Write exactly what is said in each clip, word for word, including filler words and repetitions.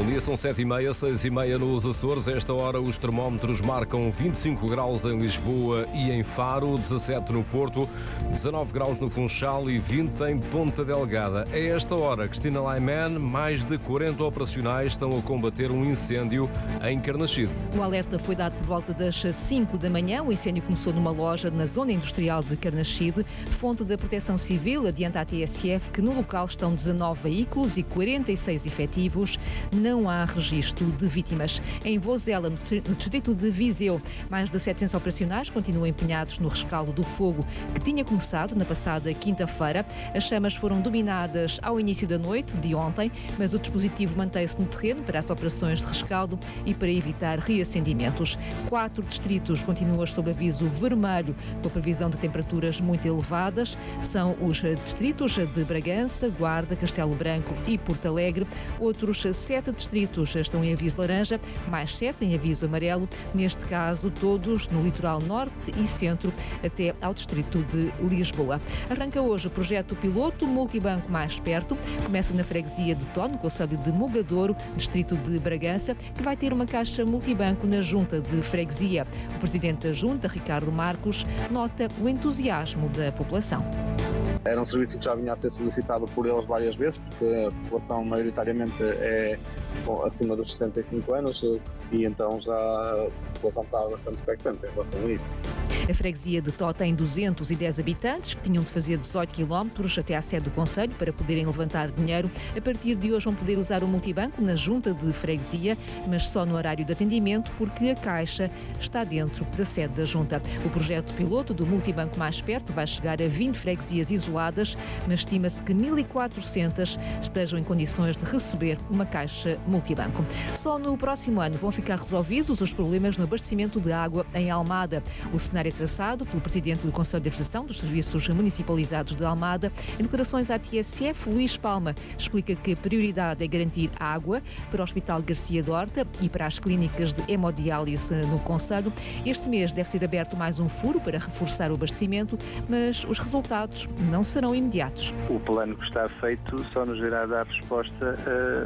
dia são sete e meia, seis e meia nos Açores. A esta hora os termómetros marcam vinte e cinco graus em Lisboa e em Faro, dezassete no Porto, dezanove graus no Funchal e vinte em Ponta Delgada. A esta hora, Cristina Laiman, mais de quarenta operacionais estão a combater um incêndio em Carnaxide. O alerta foi dado por volta das cinco da manhã. O incêndio começou numa loja na zona industrial de Carnaxide. Fonte da Proteção Civil adianta à T S F que no local estão dezanove veículos e quarenta e seis efetivos. Não há registro de vítimas. Em Vozela, no distrito de Viseu, mais de setecentos operacionais continuam empenhados no rescaldo do fogo que tinha começado na passada quinta-feira. As chamas foram dominadas ao início da noite de ontem, mas o dispositivo mantém-se no terreno para as operações de rescaldo e para evitar reacendimentos. Quatro distritos continuam sob aviso vermelho, com a previsão de temperaturas muito elevadas. São os distritos de Bragança, Guarda, Castelo Branco e Porto Alegre. Outros sete distritos estão em aviso laranja, mais sete em aviso amarelo, neste caso todos no litoral norte e centro, até ao distrito de Lisboa. Arranca hoje o projeto piloto Multibanco Mais Perto. Começa na freguesia de Tó, no concelho de Mogadouro, distrito de Bragança, que vai ter uma caixa multibanco na junta de freguesia. O presidente da junta, Ricardo Marcos, nota o entusiasmo da população. Era um serviço que já vinha a ser solicitado por eles várias vezes, porque a população maioritariamente é acima dos sessenta e cinco anos e então já a população está bastante expectante em relação a isso. A freguesia de Tó tem duzentos e dez habitantes que tinham de fazer dezoito quilómetros até à sede do concelho para poderem levantar dinheiro. A partir de hoje vão poder usar o multibanco na junta de freguesia, mas só no horário de atendimento, porque a caixa está dentro da sede da junta. O projeto piloto do Multibanco Mais Perto vai chegar a vinte freguesias isoladas, mas estima-se que mil e quatrocentas estejam em condições de receber uma caixa multibanco. Só no próximo ano vão ficar resolvidos os problemas no abastecimento de água em Almada. O cenário é traçado pelo presidente do Conselho de Administração dos Serviços Municipalizados de Almada. Em declarações à T S F, Luís Palma explica que a prioridade é garantir água para o Hospital Garcia Dorta e para as clínicas de hemodiálise no Conselho. Este mês deve ser aberto mais um furo para reforçar o abastecimento, mas os resultados não serão imediatos. O plano que está feito só nos irá dar resposta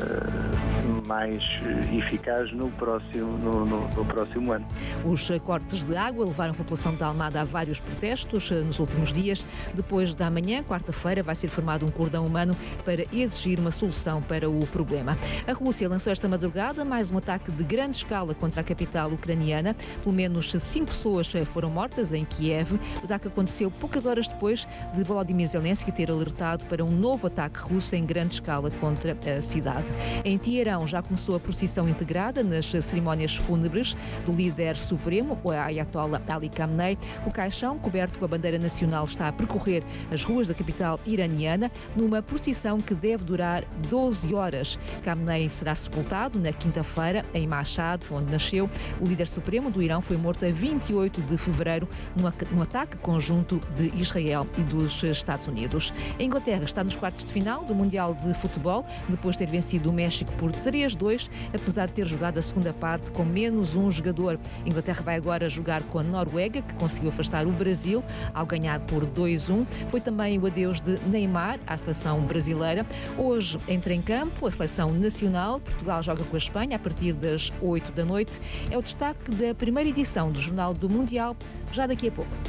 uh, mais eficaz no próximo, no, no, no próximo ano. Os cortes de água levaram a população de Almada a vários protestos nos últimos dias. Depois da manhã, quarta-feira, vai ser formado um cordão humano para exigir uma solução para o problema. A Rússia lançou esta madrugada mais um ataque de grande escala contra a capital ucraniana. Pelo menos cinco pessoas foram mortas em Kiev. O ataque aconteceu poucas horas depois de Volodymyr Zelensky ter alertado para um novo ataque russo em grande escala contra a cidade. Em Teherão já começou a procissão integrada nas cerimónias fúnebres do líder supremo, o Ayatollah Ali Khamenei. O caixão, coberto com a bandeira nacional, está a percorrer as ruas da capital iraniana numa procissão que deve durar doze horas. Khamenei será sepultado na quinta-feira em Mashhad, onde nasceu. O líder supremo do Irão foi morto a vinte e oito de fevereiro num ataque conjunto de Israel e dos Estados Unidos. A Inglaterra está nos quartos de final do Mundial de Futebol, depois de ter vencido o México por três a dois, apesar de ter jogado a segunda parte com menos um jogador. A Inglaterra vai agora jogar com a Noruega, que conseguiu afastar o Brasil ao ganhar por dois a um. Foi também o adeus de Neymar à seleção brasileira. Hoje entra em campo a seleção nacional. Portugal joga com a Espanha a partir das oito da noite. É o destaque da primeira edição do Jornal do Mundial, já daqui a pouco.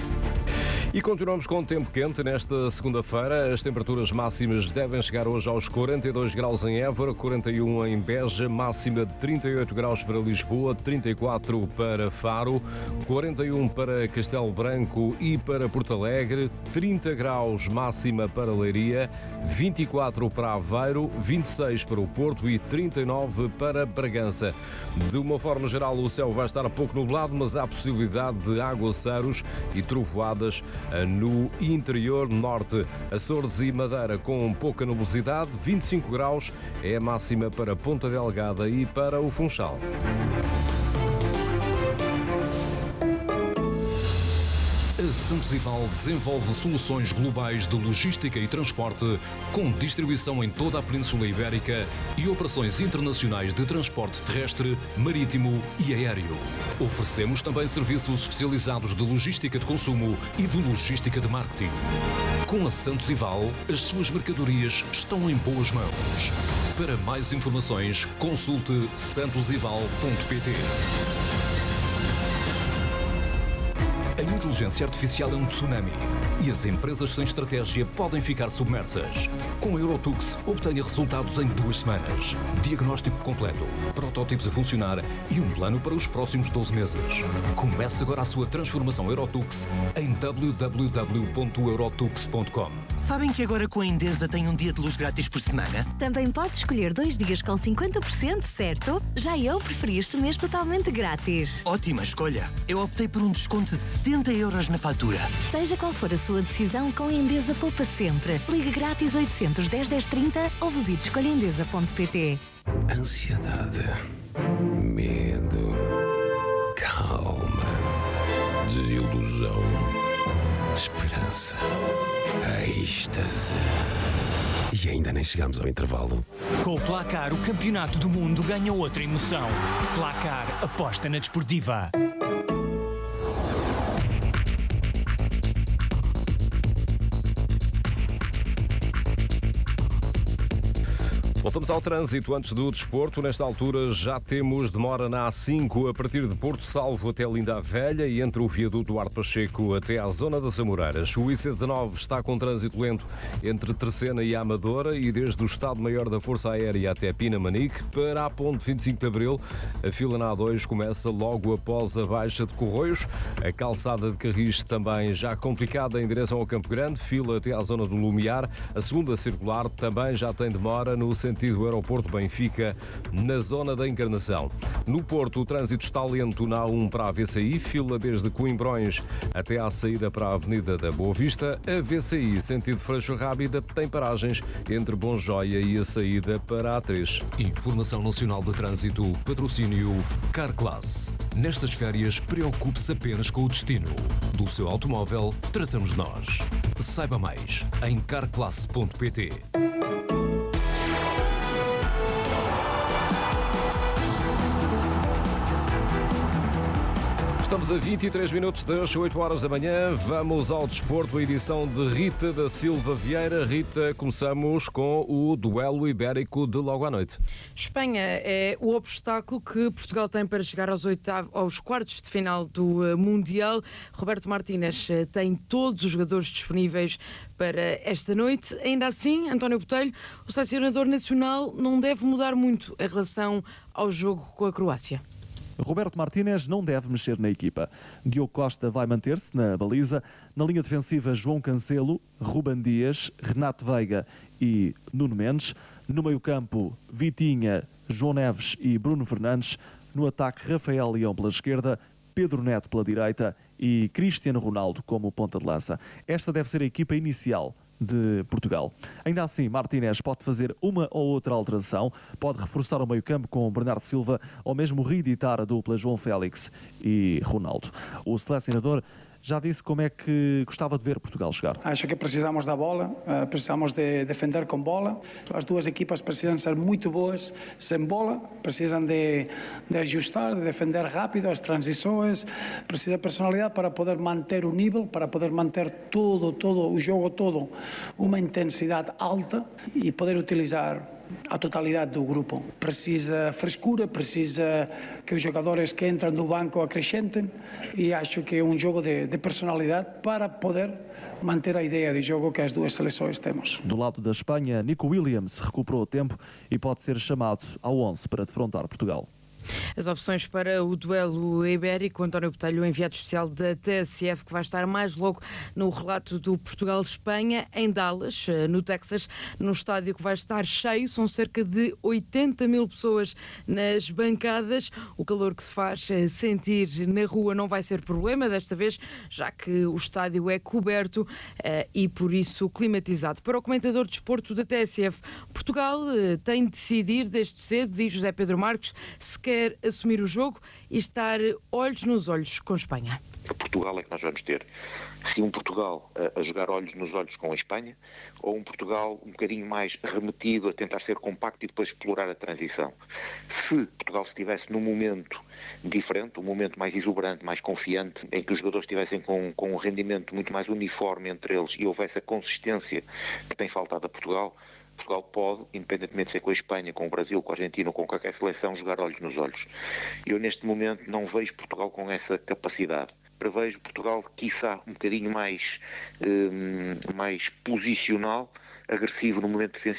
E continuamos com o tempo quente nesta segunda-feira. As temperaturas máximas devem chegar hoje aos quarenta e dois graus em Évora, quarenta e um em Beja, máxima de trinta e oito graus para Lisboa, trinta e quatro para Faro, quarenta e um para Castelo Branco e para Porto Alegre, trinta graus máxima para Leiria, vinte e quatro para Aveiro, vinte e seis para o Porto e trinta e nove para Bragança. De uma forma geral, o céu vai estar pouco nublado, mas há possibilidade de aguaceiros e trovoadas no interior norte. Açores e Madeira com pouca nubosidade, vinte e cinco graus é a máxima para Ponta Delgada e para o Funchal. A Santos Ival desenvolve soluções globais de logística e transporte, com distribuição em toda a Península Ibérica e operações internacionais de transporte terrestre, marítimo e aéreo. Oferecemos também serviços especializados de logística de consumo e de logística de marketing. Com a Santos e Val, as suas mercadorias estão em boas mãos. Para mais informações, consulte santos e val ponto pt. A inteligência artificial é um tsunami e as empresas sem estratégia podem ficar submersas. Com a Eurotux, obtenha resultados em duas semanas. Diagnóstico completo, protótipos a funcionar e um plano para os próximos doze meses. Comece agora a sua transformação Eurotux em w w w ponto eurotux ponto com. Sabem que agora com a Endesa tem um dia de luz grátis por semana? Também pode escolher dois dias com cinquenta por cento, certo? Já eu preferi este mês totalmente grátis. Ótima escolha. Eu optei por um desconto de setenta euros na fatura. Seja qual for a sua decisão, com a Endesa poupa sempre. Ligue grátis oitocentos, dez, dez, trinta ou visite escolha endesa ponto pt. Ansiedade, medo, calma, desilusão, esperança, êxtase. E ainda nem chegamos ao intervalo. Com o Placar, o campeonato do mundo ganha outra emoção. Placar, aposta na desportiva. Voltamos ao trânsito antes do desporto. Nesta altura já temos demora na A cinco a partir de Porto Salvo até Linda a Velha e entre o viaduto Duarte Pacheco até à zona das Amoreiras. O I C dezanove está com trânsito lento entre Terceira e Amadora e desde o Estado-Maior da Força Aérea até Pinamanique para a Ponte vinte e cinco de Abril. A fila na A dois começa logo após a Baixa de Corroios. A calçada de Carris também já complicada em direção ao Campo Grande. Fila até à zona do Lumiar. A segunda circular também já tem demora no centro sentido aeroporto Benfica, na zona da Encarnação. No Porto, o trânsito está lento na A um para a V C I, fila desde Coimbrões até à saída para a Avenida da Boa Vista. A V C I, sentido Freixo Rábida, tem paragens entre Bom Joia e a saída para a A três. Informação Nacional de Trânsito, patrocínio Carclass. Nestas férias, preocupe-se apenas com o destino. Do seu automóvel, tratamos nós. Saiba mais em carclass ponto pt. Estamos a vinte e três minutos das oito horas da manhã. Vamos ao desporto, a edição de Rita da Silva Vieira. Rita, começamos com o duelo ibérico de logo à noite. Espanha é o obstáculo que Portugal tem para chegar aos, oitavos, aos quartos de final do Mundial. Roberto Martínez tem todos os jogadores disponíveis para esta noite. Ainda assim, António Botelho, o selecionador nacional, não deve mudar muito em relação ao jogo com a Croácia. Roberto Martínez não deve mexer na equipa. Diogo Costa vai manter-se na baliza. Na linha defensiva, João Cancelo, Ruben Dias, Renato Veiga e Nuno Mendes. No meio-campo, Vitinha, João Neves e Bruno Fernandes. No ataque, Rafael Leão pela esquerda, Pedro Neto pela direita e Cristiano Ronaldo como ponta de lança. Esta deve ser a equipa inicial de Portugal. Ainda assim, Martínez pode fazer uma ou outra alteração, pode reforçar o meio-campo com Bernardo Silva ou mesmo reeditar a dupla João Félix e Ronaldo. O selecionador já disse como é que gostava de ver Portugal chegar. Acho que precisamos da bola, precisamos de defender com bola. As duas equipas precisam ser muito boas sem bola, precisam de, de ajustar, de defender rápido as transições, precisa de personalidade para poder manter o nível, para poder manter todo, todo o jogo todo, uma intensidade alta e poder utilizar a totalidade do grupo. Precisa frescura, precisa que os jogadores que entram do banco acrescentem e acho que é um jogo de, de personalidade para poder manter a ideia de jogo que as duas seleções temos. Do lado da Espanha, Nico Williams recuperou o tempo e pode ser chamado ao onze para defrontar Portugal. As opções para o duelo ibérico, António Botelho, o enviado especial da T S F, que vai estar mais logo no relato do Portugal-Espanha, em Dallas, no Texas, num estádio que vai estar cheio. São cerca de oitenta mil pessoas nas bancadas. O calor que se faz sentir na rua não vai ser problema desta vez, já que o estádio é coberto e, por isso, climatizado. Para o comentador de desporto da T S F, Portugal tem de decidir desde cedo, diz José Pedro Marques, se quer quer assumir o jogo e estar olhos nos olhos com Espanha. Para Portugal é que nós vamos ter se um Portugal a, a jogar olhos nos olhos com a Espanha, ou um Portugal um bocadinho mais remetido a tentar ser compacto e depois explorar a transição. Se Portugal estivesse num momento diferente, um momento mais exuberante, mais confiante, em que os jogadores estivessem com, com um rendimento muito mais uniforme entre eles e houvesse a consistência que tem faltado a Portugal, Portugal pode, independentemente de ser com a Espanha, com o Brasil, com a Argentina ou com qualquer seleção, jogar olhos nos olhos. Eu neste momento não vejo Portugal com essa capacidade. Prevejo Portugal, quiçá, um bocadinho mais, um, mais posicional, agressivo no momento defensivo